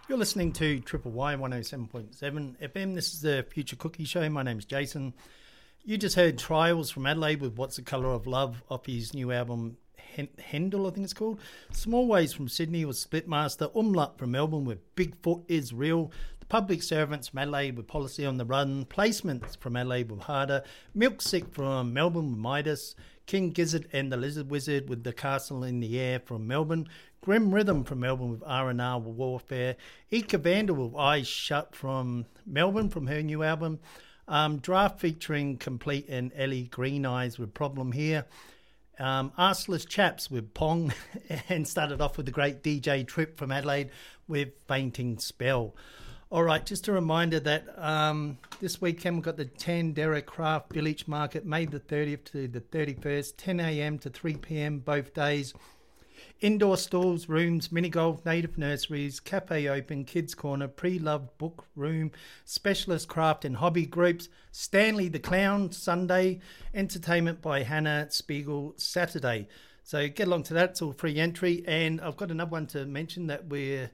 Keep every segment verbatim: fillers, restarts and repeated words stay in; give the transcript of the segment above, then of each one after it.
You're listening to Triple Y one oh seven point seven F M. This is the Future Cookie Show. My name's Jason. You just heard Trials from Adelaide with What's the Colour of Love off his new album, Hendel, I think it's called. Small Ways from Sydney with Splitmaster. Umlaut from Melbourne with Bigfoot is Real. The Public Servants from Adelaide with Policy on the Run. Placements from Adelaide with Harder. Milksick from Melbourne with Midas. King Gizzard and the Lizard Wizard with The Castle in the Air from Melbourne. Grim Rhythm from Melbourne with R and R with Warfare. Ika Vander with Eyes Shut from Melbourne from her new album. Um, Draft featuring Complete and Ellie Green Eyes with Problem Here. Um, Arseless Chaps with Pong. And started off with the great D J Trip from Adelaide with Fainting Spell. All right, just a reminder that um, this weekend we've got the Tandera Craft Village Market, May the thirtieth to the thirty-first, ten a.m. to three p.m. both days. Indoor stalls, rooms, mini golf, native nurseries, cafe open, kids corner, pre-loved book room, specialist craft and hobby groups, Stanley the Clown Sunday, entertainment by Hannah Spiegel Saturday. So get along to that, it's all free entry. And I've got another one to mention that we're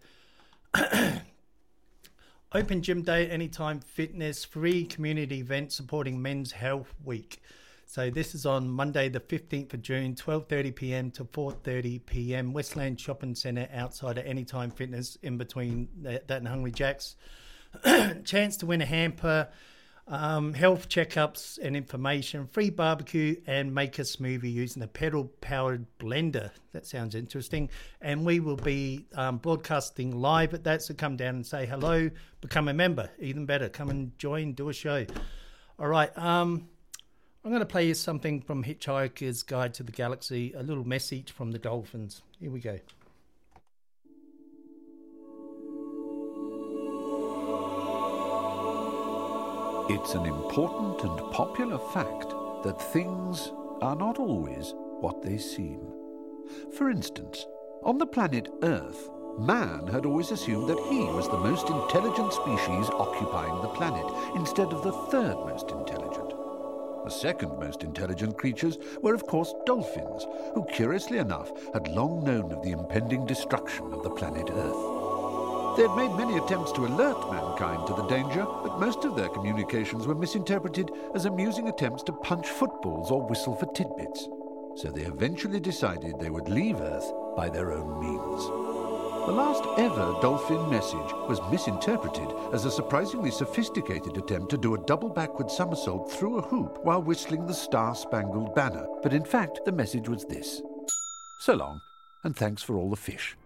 Open Gym Day, Anytime Fitness, free community event supporting Men's Health Week. So this is on Monday the fifteenth of June, twelve thirty p.m. to four thirty p.m. Westland Shopping Centre outside of Anytime Fitness, in between that, that and Hungry Jack's. Chance to win a hamper, um, health checkups and information, free barbecue, and make a smoothie using a pedal-powered blender. That sounds interesting. And we will be um, broadcasting live at that, so come down and say hello, become a member, even better. Come and join, do a show. All right. Um, I'm going to play you something from Hitchhiker's Guide to the Galaxy, a little message from the Dolphins. Here we go. It's an important and popular fact that things are not always what they seem. For instance, on the planet Earth, man had always assumed that he was the most intelligent species occupying the planet, instead of the third most intelligent. The second most intelligent creatures were, of course, dolphins, who, curiously enough, had long known of the impending destruction of the planet Earth. They had made many attempts to alert mankind to the danger, but most of their communications were misinterpreted as amusing attempts to punch footballs or whistle for tidbits. So they eventually decided they would leave Earth by their own means. The last ever dolphin message was misinterpreted as a surprisingly sophisticated attempt to do a double backward somersault through a hoop while whistling the Star-Spangled Banner. But in fact, the message was this: so long, and thanks for all the fish.